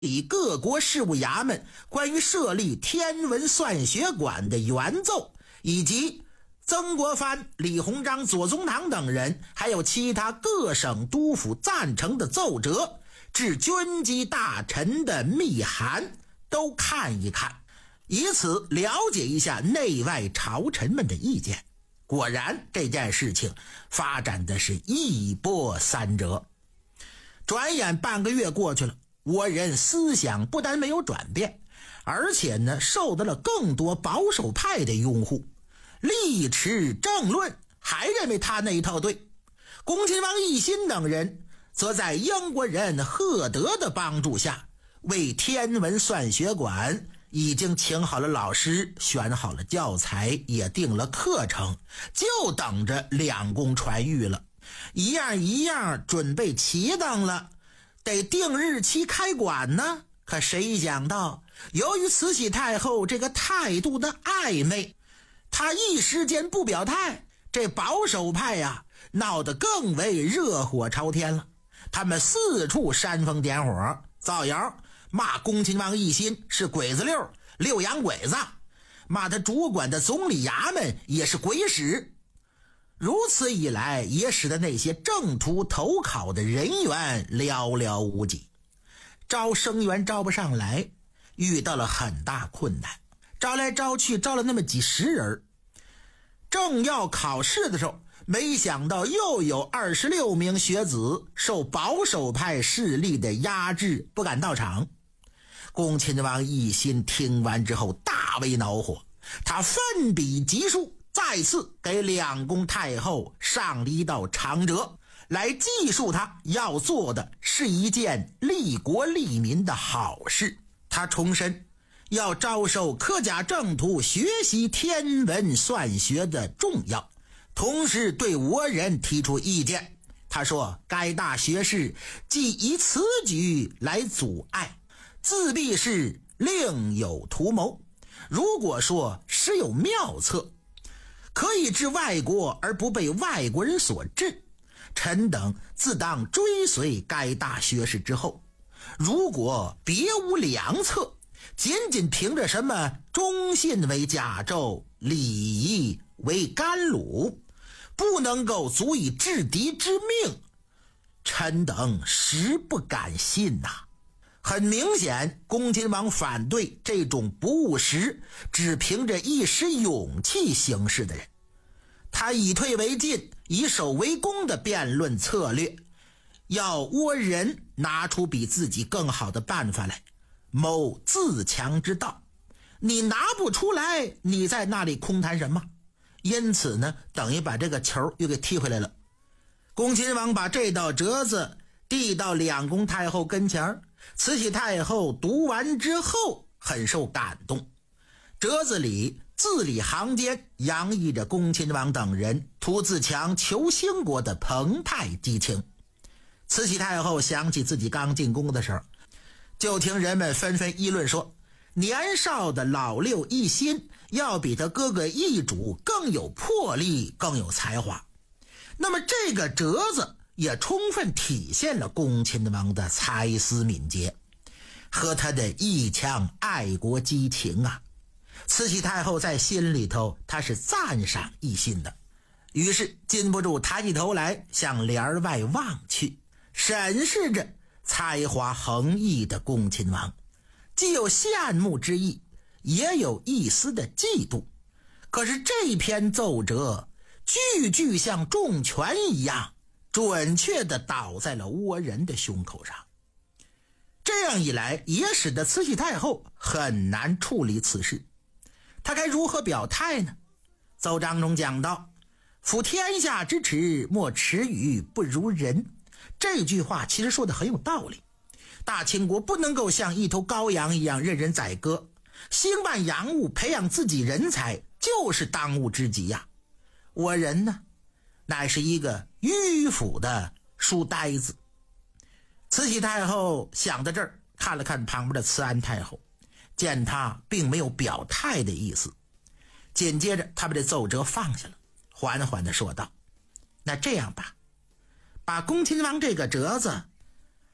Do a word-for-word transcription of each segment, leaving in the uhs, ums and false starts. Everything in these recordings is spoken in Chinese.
以各国事务衙门关于设立天文算学馆的原奏，以及曾国藩、李鸿章、左宗棠等人还有其他各省督府赞成的奏折，致军机大臣的密函都看一看，以此了解一下内外朝臣们的意见。果然这件事情发展的是一波三折。转眼半个月过去了，倭人思想不但没有转变，而且呢受到了更多保守派的拥护，力持政论，还认为他那一套对。恭亲王奕欣等人则在英国人赫德的帮助下，为天文算学馆已经请好了老师，选好了教材，也定了课程，就等着两宫传谕了。一样一样准备齐当了，得定日期开馆呢。可谁想到，由于慈禧太后这个态度的暧昧，她一时间不表态，这保守派呀、啊、闹得更为热火朝天了。他们四处煽风点火，造谣骂恭亲王奕欣是鬼子溜、六洋鬼子，骂他主管的总理衙门也是鬼使。如此一来，也使得那些正途投考的人员寥寥无几，招生员招不上来，遇到了很大困难，招来招去招了那么几十人，正要考试的时候，没想到又有二十六名学子受保守派势力的压制，不敢到场。恭亲王奕欣听完之后大为恼火，他奋笔疾书，再次给两宫太后上了一道长折，来记述他要做的是一件利国利民的好事。他重申要招收科甲正途学习天文算学的重要，同时对倭人提出意见。他说该大学士既以此举来阻碍，自必是另有图谋。如果说实有妙策，可以治外国而不被外国人所治，臣等自当追随该大学士之后。如果别无良策，仅仅凭着什么忠信为甲胄，礼仪为甘露，不能够足以制敌之命，臣等实不敢信呐、啊。很明显，恭亲王反对这种不务实、只凭着一时勇气行事的人。他以退为进、以守为攻的辩论策略，要倭人拿出比自己更好的办法来，谋自强之道。你拿不出来，你在那里空谈什么？因此呢，等于把这个球又给踢回来了。恭亲王把这道折子递到两宫太后跟前，慈禧太后读完之后很受感动。折子里字里行间洋溢着恭亲王等人图自强求兴国的澎湃激情。慈禧太后想起自己刚进宫的时候，就听人们纷纷议论说，年少的老六奕欣要比他哥哥奕主更有魄力，更有才华。那么这个折子也充分体现了恭亲王的才思敏捷和他的一腔爱国激情啊。慈禧太后在心里头她是赞赏奕欣的，于是禁不住抬起头来向帘外望去，审视着才华横溢的恭亲王，既有羡慕之意，也有一丝的嫉妒。可是这篇奏折句句像重拳一样准确地倒在了倭人的胸口上。这样一来，也使得慈禧太后很难处理此事。她该如何表态呢？奏章中讲到，夫天下之耻，莫耻于不如人。这句话其实说的很有道理。大清国不能够像一头羔羊一样任人宰割，兴办洋务，培养自己人才，就是当务之急呀、啊。倭人呢，乃是一个迂腐的书呆子。慈禧太后想到这儿，看了看旁边的慈安太后，见他并没有表态的意思，紧接着他把这奏折放下了，缓缓地说道，那这样吧，把恭亲王这个折子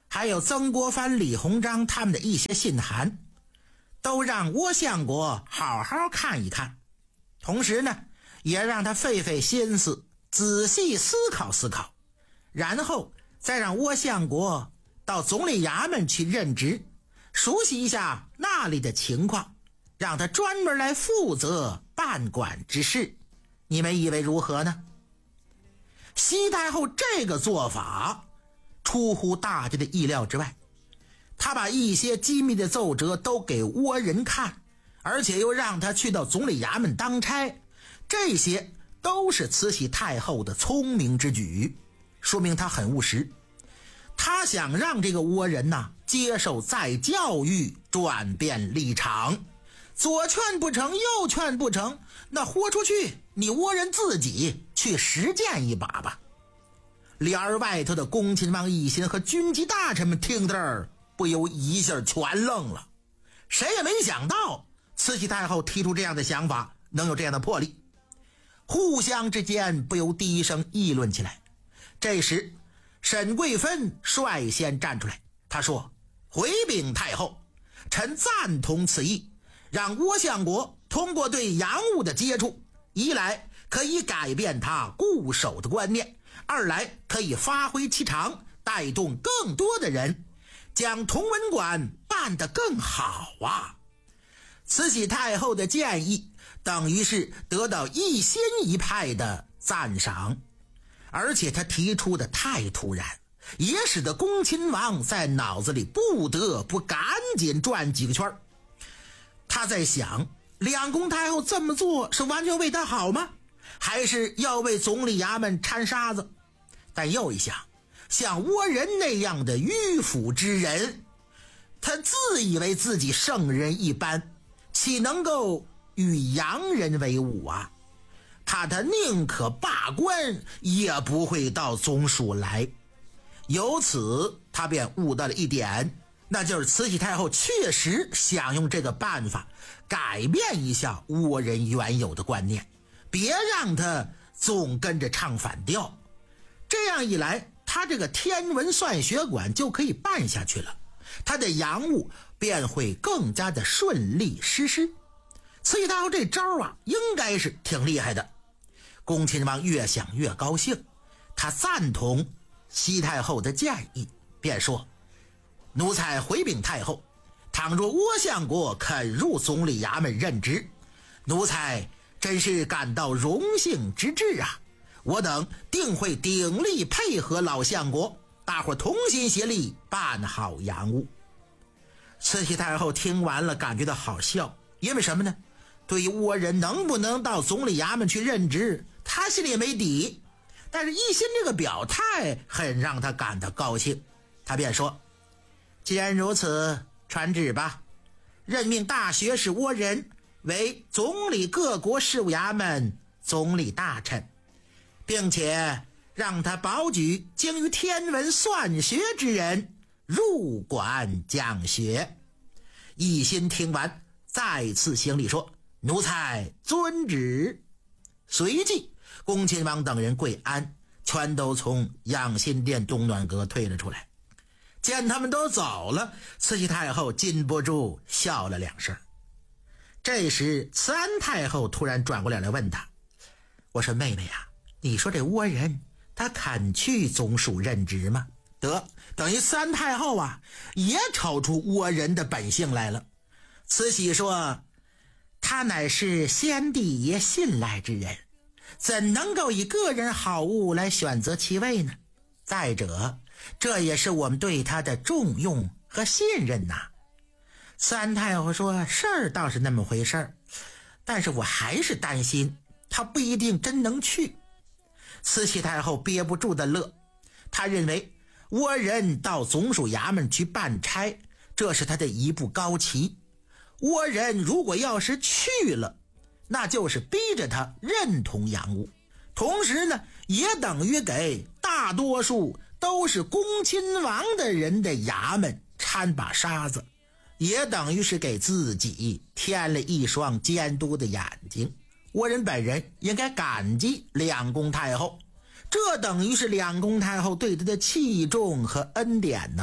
还有曾国藩、李鸿章他们的一些信函，都让倭相国好好看一看，同时呢也让他费费心思，仔细思考思考，然后再让倭相国到总理衙门去任职，熟悉一下那里的情况，让他专门来负责办管之事。你们以为如何呢？西太后这个做法出乎大家的意料之外，他把一些机密的奏折都给倭人看，而且又让他去到总理衙门当差，这些都是慈禧太后的聪明之举，说明他很务实。他想让这个倭人呐接受再教育，转变立场，左劝不成右劝不成，那豁出去你倭人自己去实践一把吧。帘儿外头的恭亲王奕欣和军机大臣们听这儿不由一下全愣了，谁也没想到慈禧太后提出这样的想法能有这样的魄力，互相之间不由低声议论起来。这时沈桂芬率先站出来，他说：回禀太后，臣赞同此意，让倭相国通过对洋务的接触，一来可以改变他固守的观念，二来可以发挥其长，带动更多的人，将同文馆办得更好啊。慈禧太后的建议等于是得到一心一派的赞赏，而且他提出的太突然，也使得恭亲王在脑子里不得不赶紧转几个圈。他在想，两宫太后这么做是完全为他好吗？还是要为总理衙门掺沙子？但又一想，像倭人那样的迂腐之人，他自以为自己圣人一般，岂能够与洋人为伍啊？怕他宁可罢官，也不会到总署来。由此他便悟到了一点，那就是慈禧太后确实想用这个办法改变一下倭人原有的观念，别让他总跟着唱反调。这样一来，他这个天文算学馆就可以办下去了，他的洋务便会更加的顺利实施。慈禧太后这招啊，应该是挺厉害的。恭亲王越想越高兴，他赞同西太后的建议，便说：奴才回禀太后，倘若倭相国肯入总理衙门任职，奴才真是感到荣幸之至啊！我等定会鼎力配合老相国，大伙同心协力办好洋务。慈禧太后听完了感觉到好笑，因为什么呢？对于倭人能不能到总理衙门去任职，他心里也没底，但是奕欣这个表态很让他感到高兴。他便说：既然如此，传旨吧，任命大学士倭人为总理各国事务衙门总理大臣，并且让他保举精于天文算学之人入馆讲学。奕欣听完再次行礼说：奴才遵旨。随即恭亲王等人跪安，全都从养心殿东暖阁退了出来。见他们都走了，慈禧太后禁不住笑了两声。这时慈安太后突然转过脸来问他：我说妹妹啊，你说这倭人他肯去总署任职吗？得，等于慈安太后啊也瞅出倭人的本性来了。慈禧说：他乃是先帝爷信赖之人，怎能够以个人好恶来选择其位呢？再者，这也是我们对他的重用和信任呐。慈安太后说：事儿倒是那么回事儿，但是我还是担心他不一定真能去。慈禧太后憋不住的乐，他认为倭人到总署衙门去办差，这是他的一步高棋。倭人如果要是去了，那就是逼着他认同洋务，同时呢也等于给大多数都是恭亲王的人的衙门掺把沙子，也等于是给自己添了一双监督的眼睛。倭人本人应该感激两宫太后，这等于是两宫太后对他的器重和恩典呐、啊。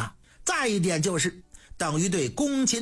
再一点就是等于对公秦